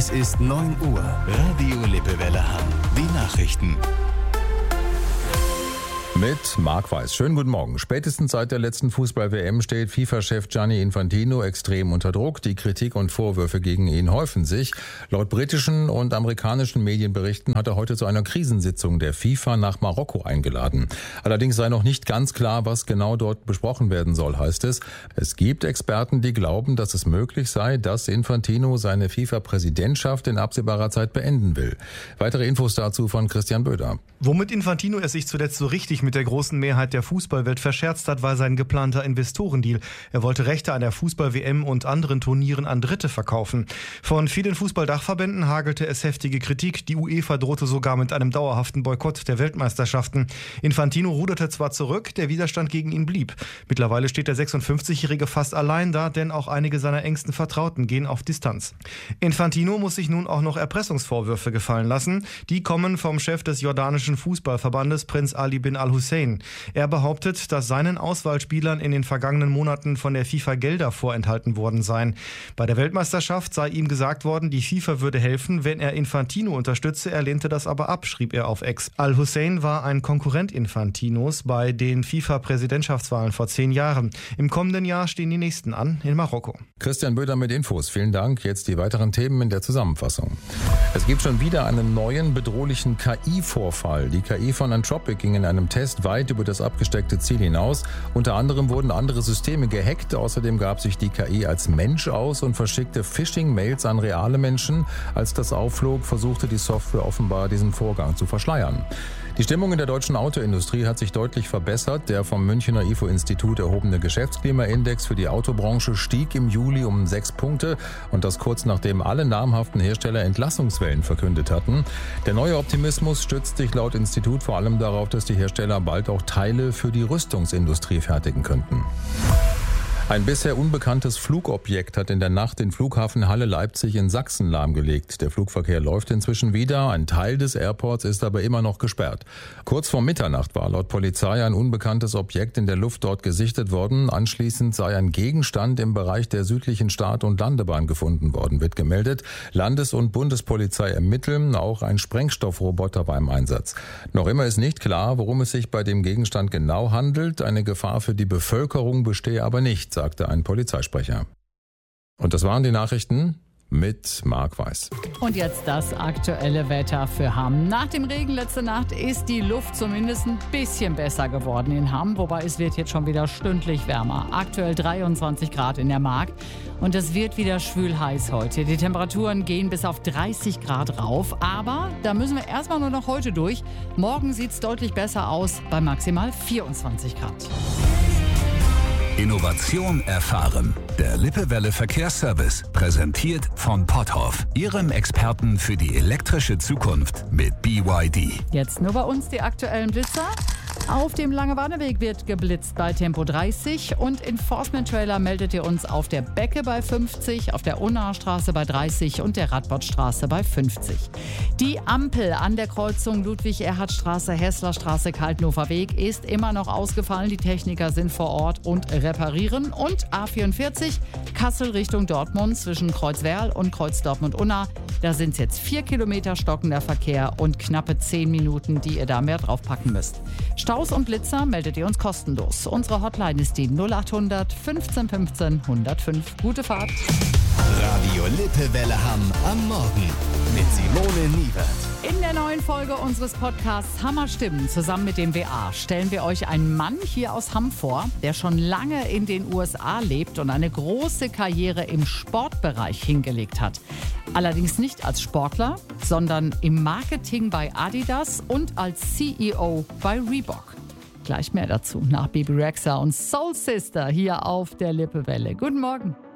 Es ist 9 Uhr. Radio Lippewelle Hamm. Die Nachrichten. Mit Marc Weiß. Schönen guten Morgen. Spätestens seit der letzten Fußball-WM steht FIFA-Chef Gianni Infantino extrem unter Druck. Die Kritik und Vorwürfe gegen ihn häufen sich. Laut britischen und amerikanischen Medienberichten hat er heute zu einer Krisensitzung der FIFA nach Marokko eingeladen. Allerdings sei noch nicht ganz klar, was genau dort besprochen werden soll, heißt es. Es gibt Experten, die glauben, dass es möglich sei, dass Infantino seine FIFA-Präsidentschaft in absehbarer Zeit beenden will. Weitere Infos dazu von Christian Böder. Womit Infantino es sich zuletzt so richtig mit der großen Mehrheit der Fußballwelt verscherzt hat, war sein geplanter Investorendeal. Er wollte Rechte an der Fußball-WM und anderen Turnieren an Dritte verkaufen. Von vielen Fußballdachverbänden hagelte es heftige Kritik. Die UEFA drohte sogar mit einem dauerhaften Boykott der Weltmeisterschaften. Infantino ruderte zwar zurück, der Widerstand gegen ihn blieb. Mittlerweile steht der 56-Jährige fast allein da, denn auch einige seiner engsten Vertrauten gehen auf Distanz. Infantino muss sich nun auch noch Erpressungsvorwürfe gefallen lassen. Die kommen vom Chef des jordanischen Fußballverbandes, Prinz Ali bin al-Hussein. Er behauptet, dass seinen Auswahlspielern in den vergangenen Monaten von der FIFA Gelder vorenthalten worden seien. Bei der Weltmeisterschaft sei ihm gesagt worden, die FIFA würde helfen, wenn er Infantino unterstütze. Er lehnte das aber ab, schrieb er auf X. Al-Hussein war ein Konkurrent Infantinos bei den FIFA-Präsidentschaftswahlen vor 10 Jahren. Im kommenden Jahr stehen die nächsten an in Marokko. Christian Böder mit Infos. Vielen Dank. Jetzt die weiteren Themen in der Zusammenfassung. Es gibt schon wieder einen neuen bedrohlichen KI-Vorfall. Die KI von Anthropic ging in einem Test weit über das abgesteckte Ziel hinaus. Unter anderem wurden andere Systeme gehackt. Außerdem gab sich die KI als Mensch aus und verschickte Phishing-Mails an reale Menschen. Als das aufflog, versuchte die Software offenbar, diesen Vorgang zu verschleiern. Die Stimmung in der deutschen Autoindustrie hat sich deutlich verbessert. Der vom Münchner IFO-Institut erhobene Geschäftsklimaindex für die Autobranche stieg im Juli um 6 Punkte und das kurz nachdem alle namhaften Hersteller Entlassungswellen verkündet hatten. Der neue Optimismus stützt sich laut Institut vor allem darauf, dass die Hersteller bald auch Teile für die Rüstungsindustrie fertigen könnten. Ein bisher unbekanntes Flugobjekt hat in der Nacht den Flughafen Halle-Leipzig in Sachsen lahmgelegt. Der Flugverkehr läuft inzwischen wieder. Ein Teil des Airports ist aber immer noch gesperrt. Kurz vor Mitternacht war laut Polizei ein unbekanntes Objekt in der Luft dort gesichtet worden. Anschließend sei ein Gegenstand im Bereich der südlichen Start- und Landebahn gefunden worden, wird gemeldet. Landes- und Bundespolizei ermitteln. Auch ein Sprengstoffroboter war im Einsatz. Noch immer ist nicht klar, worum es sich bei dem Gegenstand genau handelt. Eine Gefahr für die Bevölkerung bestehe aber nicht, sagte ein Polizeisprecher. Und das waren die Nachrichten mit Marc Weiß. Und jetzt das aktuelle Wetter für Hamm. Nach dem Regen letzte Nacht ist die Luft zumindest ein bisschen besser geworden in Hamm, wobei es wird jetzt schon wieder stündlich wärmer. Aktuell 23 Grad in der Mark und es wird wieder schwül heiß heute. Die Temperaturen gehen bis auf 30 Grad rauf, aber da müssen wir erstmal nur noch heute durch. Morgen sieht es deutlich besser aus bei maximal 24 Grad. Innovation erfahren. Der Lippewelle Verkehrsservice, präsentiert von Potthoff, Ihrem Experten für die elektrische Zukunft mit BYD. Jetzt nur bei uns die aktuellen Blitzer. Auf dem Langewarneweg wird geblitzt bei Tempo 30 und Enforcement-Trailer meldet ihr uns auf der Becke bei 50, auf der Unnaher Straße bei 30 und der Radbottstraße bei 50. Die Ampel an der Kreuzung Ludwig-Erhard-Straße, Hesslerstraße, Kaltenhofer Weg ist immer noch ausgefallen. Die Techniker sind vor Ort und reparieren. Und A44 Kassel Richtung Dortmund zwischen Kreuzwerl und Kreuz Dortmund-Unna. Da sind es jetzt 4 Kilometer stockender Verkehr und knappe 10 Minuten, die ihr da mehr draufpacken müsst. Staus und Blitzer meldet ihr uns kostenlos. Unsere Hotline ist die 0800 15 15 105. Gute Fahrt. Radio Lippewelle Hamm am Morgen mit Simone Niewert. In der neuen Folge unseres Podcasts Hammerstimmen zusammen mit dem WA stellen wir euch einen Mann hier aus Hamm vor, der schon lange in den USA lebt und eine große Karriere im Sportbereich hingelegt hat. Allerdings nicht als Sportler, sondern im Marketing bei Adidas und als CEO bei Reebok. Gleich mehr dazu nach Bebe Rexha und Soul Sister hier auf der Lippewelle. Guten Morgen.